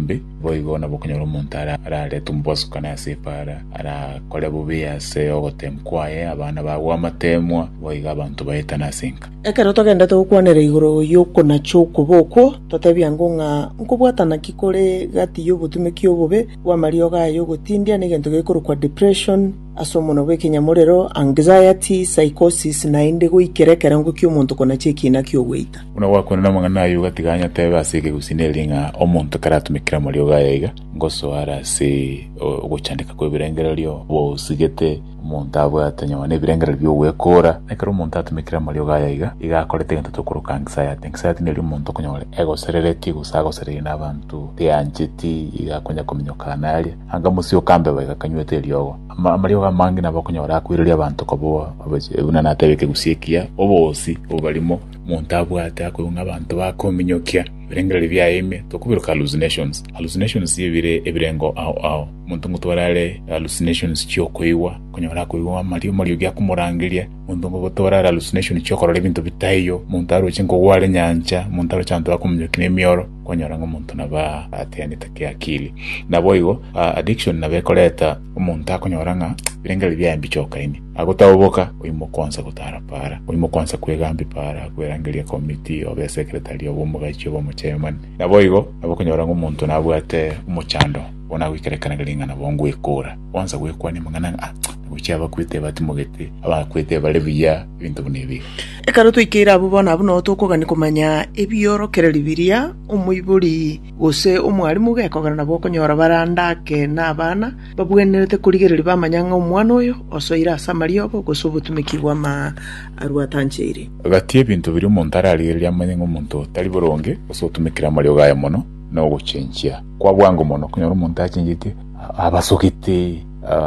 bombi boigo nabo kunyora omonto arareta omubosuka ase para arakore bubi ase ogotemkwaye abana bagwa amatemwa boiga abantu baetana asinka ekero togenda togukwanera igoro yokona chokoboko totebia ng'o nkobwatana kikore gati yobutumeki obube bwa mario gayo gotindia negento gekorokwa depression asomono bw'ikinyamurero anxiety psychosis na inde goikerekera ngo kyomuntu kona chekina kyogweita una wakona namangana yo gatiganya tebe asike gusinelinga omuntu karatumikira mario gayo ngoso arase oguchandika ko birengereryo bo sigete umuntu abwatanya wane birengereryo byo wekora nekero umuntu atumikira mario gayo igakorete gento tokuruka anxiety neri umuntu konyore ego serereti gusago sereri n'abantu anxiety igakonya kominyokana ali anga musio kambe bagakanywete ryogo mario gamangi nabakonyora kwiriria abantu kobo abuna natebeke gusiekia obosi obalimo muntu abwate akwunga abantu bakominyokia birengereryo byaime tokubiruka hallucinations yibire ebirengo ao muntu mutwarale hallucinations cyokoiwa konyora koiwa mario gyakumurangirya muntu ngotwarale hallucination cyokorora ebintu bitayo muntu aruchingo gwale nyanja muntu aruchanto bakumnyokine mioro konyora ngo muntu naba atenita kyakili naboigo addiction nabekoleta umuntu akonyoranga birengereryo byambi cyokaini agotaboboka oyimo kwanza gutarapara oyimo kwanza kwegambi para kwerangiria committee obe secretary obumugachi obomuchairman naboigo abokonyora ngo umuntu nabwate umuchando bona wikerekana galinga nabongo ekora kwanza gwekwane mangana guchaba kwite batimogete abakwite balebiya ibintu bunebi ekaro twikira abo bona abo no tokogani komanya ebiorokereri biria omuyiburi gose omwarimu gekogana nabo konyora barandake n'abana babwenerete kurigereri bamanyanga omwana oyo osoira samario obo gose obutumiki bwa ma arwatanchire gati ebintu biri omuntu ararigereria amanyengo omuntu tari boronge gose otumikira mario gayo mono no guchenchia kwa bwango mono kunyora omuntu achenjite abasokite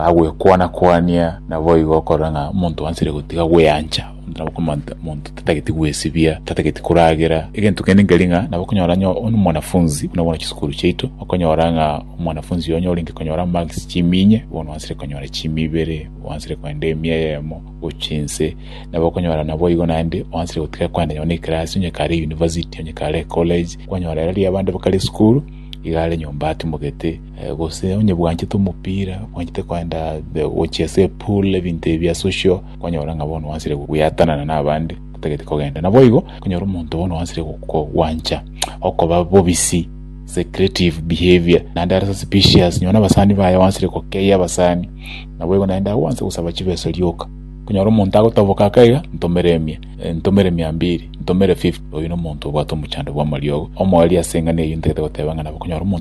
agwekwana nabo igokoranga omuntu wansire gutiga gweyancha omuntu tatageti gwesibia tatageti kuragira egento keningelinga nabo kunyoranyo onu mwanafunzi unabona chisukuru cheito okonyoranga mwanafunzi yonyo linki konyora max chiminye bono wansire konyora chimibere wansire kwande miemo uchinse nabo konyora nabo igo nande wansire gutiga kwande yone class nye kare university nye kare college konyora yali abande bakali school igale nyombati mugete gose onye bwanje tumupira bwanje kwanda ochese pool evinte bya social kwanyora ngabona wansire kuyatana n'abandi tatagete kogenda naboigo kunyora umuntu bono wansire ko wancha okoba bobisi secretive behavior nandara suspicious nyona basani baye wansire ko keya basani naboigo naenda wanse kusaba chiveso lyoka kunyora umuntu agotaboka kaiga ntomere 200 ntomere 50 oyino umuntu bwato muchando bwa Mario omwali asenga ne yintete gotebanga nabo kunyora umuntu